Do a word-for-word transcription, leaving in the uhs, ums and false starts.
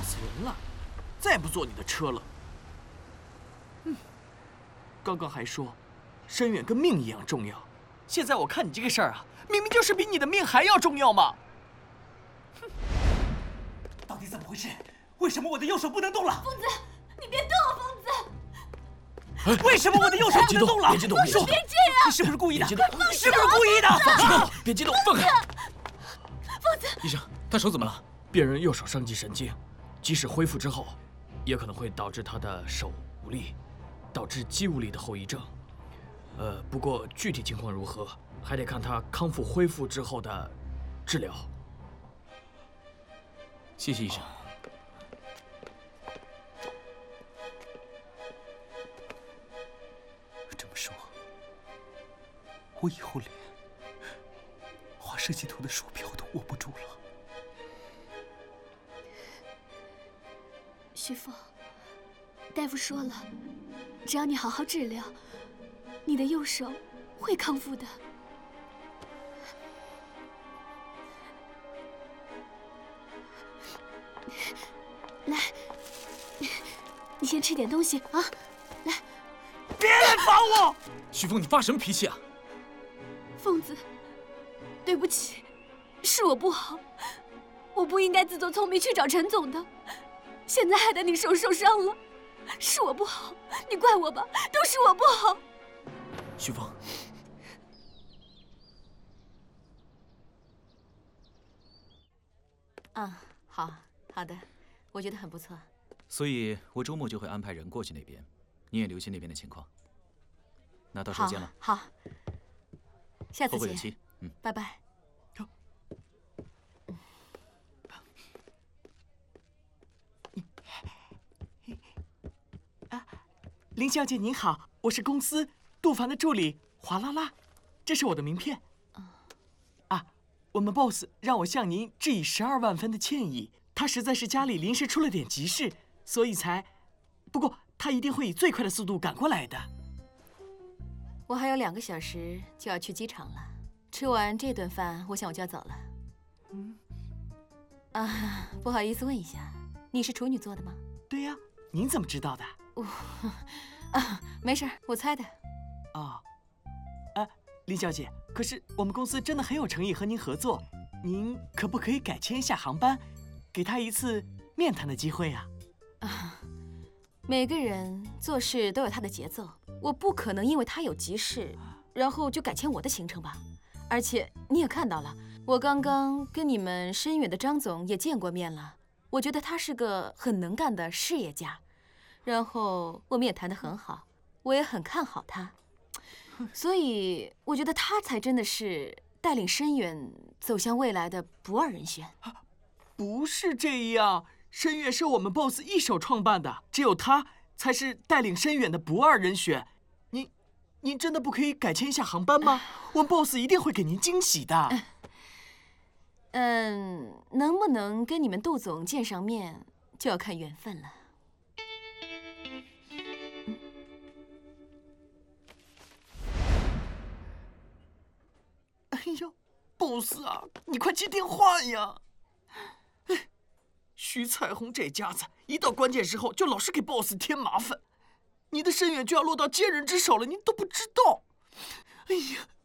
死人了，再不坐你的车了。嗯，刚刚还说深远跟命一样重要，现在我看你这个事儿啊，明明就是比你的命还要重要嘛！哼， 到底怎么回事？为什么我的右手不能动了？ 疯子，你别动啊，疯子！为什么我的右手不能动了？ 别激动，别激动， 别这样！ 你是不是故意的？ 别激动， 你是不是故意的？ 放开！别激动，放开！ 疯子， 医生，他手怎么了？ 病人右手上肌神经，即使恢复之后，也可能会导致他的手无力，导致肌无力的后遗症。呃，不过具体情况如何，还得看他康复恢复之后的治疗。 谢谢医生。 这么说，我以后连画设计图的鼠标都握不住了。 徐峰，大夫说了，只要你好好治疗，你的右手会康复的。来，你先吃点东西啊！来， 别来烦我！ 徐峰，你发什么脾气啊？ 疯子，对不起，是我不好，我不应该自作聪明去找陈总的，现在害得你手受伤了，是我不好，你怪我吧，都是我不好。 徐峰， 嗯，好，好的，我觉得很不错。 所以我周末就会安排人过去那边，你也留心那边的情况。那到时候见了。 好，下次见。 后会有期。嗯， 拜拜。 啊，林小姐您好，我是公司杜凡的助理华拉拉，这是我的名片。啊，我们 boss 让我向您致以十二万分的歉意，他实在是家里临时出了点急事，所以才……不过他一定会以最快的速度赶过来的。 我还有两个小时就要去机场了，吃完这顿饭，我想我就要走了。嗯，啊，不好意思问一下，你是处女座的吗？ 对呀，您怎么知道的？ 我，啊，没事，我猜的。 哦，啊，林小姐，可是我们公司真的很有诚意和您合作，您可不可以改签一下航班，给他一次面谈的机会啊？ 啊，每个人做事都有他的节奏，我不可能因为他有急事，然后就改签我的行程吧。而且你也看到了，我刚刚跟你们深远的张总也见过面了，我觉得他是个很能干的事业家，然后我们也谈得很好，我也很看好他，所以我觉得他才真的是带领深远走向未来的不二人选。 不是这样，深远是我们 boss 一手创办的，只有他才是带领深远的不二人选。您，您真的不可以改签一下航班吗？我们 boss 一定会给您惊喜的。 嗯，能不能跟你们杜总见上面，就要看缘分了。嗯、 哎呀 ，boss 啊，你快接电话呀！哎，徐彩虹这家子一到关键时候就老是给 boss 添麻烦，你的深远就要落到奸人之手了，您都不知道。哎呀！